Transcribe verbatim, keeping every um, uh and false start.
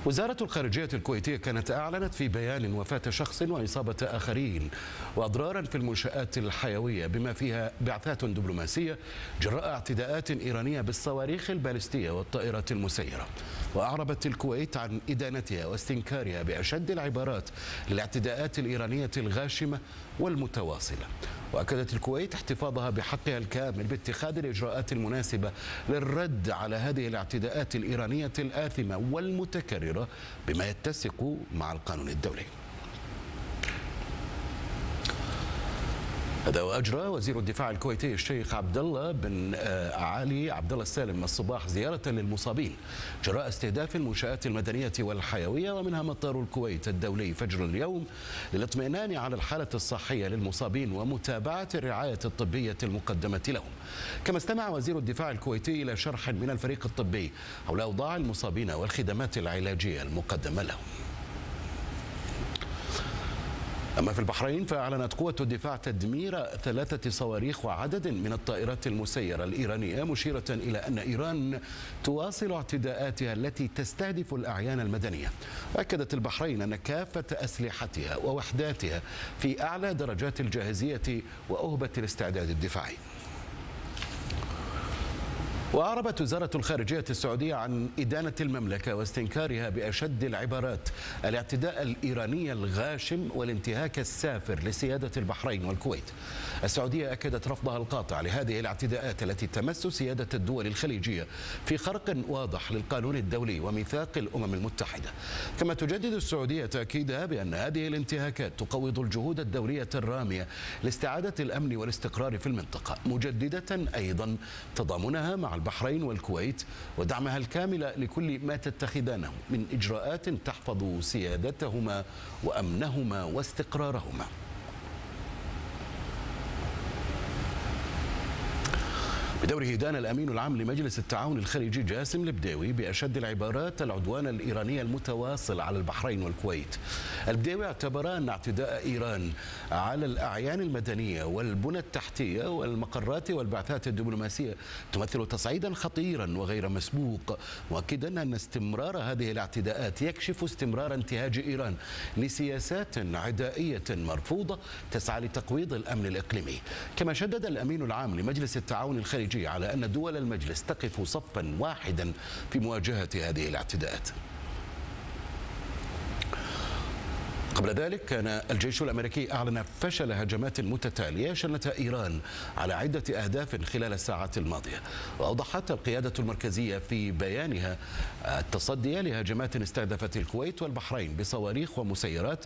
وزارة الخارجية الكويتية كانت أعلنت في بيان وفاة شخص وإصابة آخرين وأضرارا في المنشآت الحيوية بما فيها بعثات دبلوماسية جراء اعتداءات إيرانية بالصواريخ البالستية والطائرات المسيرة. وأعربت الكويت عن إدانتها واستنكارها بأشد العبارات للاعتداءات الإيرانية الغاشمة والمتواصلة. وأكدت الكويت احتفاظها بحقها الكامل باتخاذ الإجراءات المناسبة للرد على هذه الاعتداءات الإيرانية الآثمة والمتكررة بما يتسق مع القانون الدولي. هذا وأجرى وزير الدفاع الكويتي الشيخ عبد الله بن علي عبد الله السالم الصباح زيارة للمصابين جراء استهداف المنشآت المدنية والحيوية ومنها مطار الكويت الدولي فجر اليوم للاطمئنان على الحالة الصحية للمصابين ومتابعة الرعاية الطبية المقدمة لهم. كما استمع وزير الدفاع الكويتي إلى شرح من الفريق الطبي حول أوضاع المصابين والخدمات العلاجية المقدمة لهم. أما في البحرين فأعلنت قوة الدفاع تدمير ثلاثة صواريخ وعدد من الطائرات المسيرة الإيرانية مشيرة إلى أن إيران تواصل اعتداءاتها التي تستهدف الأعيان المدنية. وأكدت البحرين أن كافة أسلحتها ووحداتها في أعلى درجات الجاهزية وأهبة الاستعداد الدفاعي. وأعربت وزارة الخارجية السعودية عن إدانة المملكة واستنكارها بأشد العبارات الاعتداء الإيراني الغاشم والانتهاك السافر لسيادة البحرين والكويت. السعودية أكدت رفضها القاطع لهذه الاعتداءات التي تمس سيادة الدول الخليجية في خرق واضح للقانون الدولي وميثاق الأمم المتحدة. كما تجدد السعودية تأكيدها بأن هذه الانتهاكات تقوض الجهود الدولية الرامية لاستعادة الأمن والاستقرار في المنطقة، مجددة أيضا تضامنها مع البحرين والكويت ودعمها الكامل لكل ما تتخذانه من إجراءات تحفظ سيادتهما وأمنهما واستقرارهما. بدوره دان الأمين العام لمجلس التعاون الخليجي جاسم البديوي بأشد العبارات العدوان الإيراني المتواصل على البحرين والكويت. البديوي اعتبر أن اعتداء إيران على الأعيان المدنية والبنى التحتية والمقرات والبعثات الدبلوماسية تمثل تصعيدا خطيرا وغير مسبوق، مؤكدا أن استمرار هذه الاعتداءات يكشف استمرار انتهاج إيران لسياسات عدائية مرفوضة تسعى لتقويض الأمن الإقليمي. كما شدد الأمين العام لمجلس التعاون الخليجي على أن دول المجلس تقف صفا واحدا في مواجهة هذه الاعتداءات. قبل ذلك كان الجيش الأمريكي أعلن فشل هجمات متتالية شنتها إيران على عدة أهداف خلال الساعات الماضية. وأوضحت القيادة المركزية في بيانها التصدي لهجمات استهدفت الكويت والبحرين بصواريخ ومسيرات